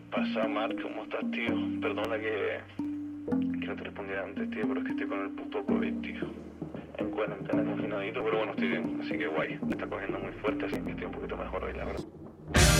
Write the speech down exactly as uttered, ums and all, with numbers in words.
Pasa, Mark, ¿cómo estás, tío? Perdona que, que no te respondiera antes, tío, pero es que estoy con el puto COVID, tío. En cuarentena, confinadito, pero bueno, estoy bien, así que guay. Me está cogiendo muy fuerte, así que estoy un poquito mejor hoy, la verdad.